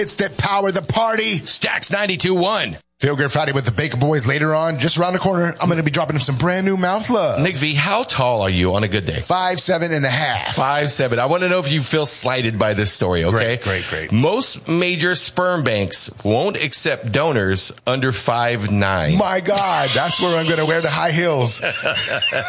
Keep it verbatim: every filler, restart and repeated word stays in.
It's that power the party. Stacks ninety-two point one. Feel Good Friday with the Baker Boys later on. Just around the corner, I'm going to be dropping some brand new mouth love. Nick V, how tall are you on a good day? Five, seven and a half. Five, seven. I want to know if you feel slighted by this story, okay? Great, great, great. Most major sperm banks won't accept donors under five nine. My God, that's where I'm going to wear the high heels.